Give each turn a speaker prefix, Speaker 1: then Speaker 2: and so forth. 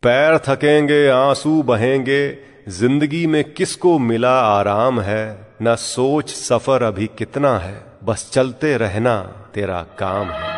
Speaker 1: पैर थकेंगे आंसू बहेंगे, जिंदगी में किसको मिला आराम है। न सोच सफर अभी कितना है, बस चलते रहना तेरा काम है।